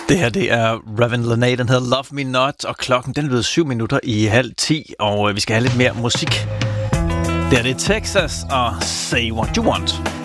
Det her, det er Raven Lenae, den hedder Love Me Not, og klokken den lød 7:07, og vi skal have lidt mere musik. Det er Texas og Say What You Want.